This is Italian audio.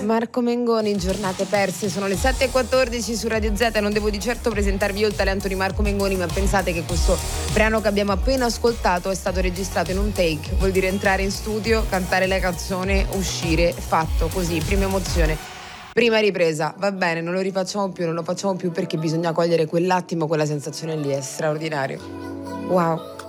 Marco Mengoni, giornate perse, sono le 7:14 su Radio Z. Non devo di certo presentarvi io il talento di Marco Mengoni, ma pensate che questo brano che abbiamo appena ascoltato è stato registrato in un take. Vuol dire entrare in studio, cantare la canzone, uscire, fatto così, prima emozione, prima ripresa. Va bene, non lo facciamo più perché bisogna cogliere quell'attimo, quella sensazione lì, è straordinario. Wow.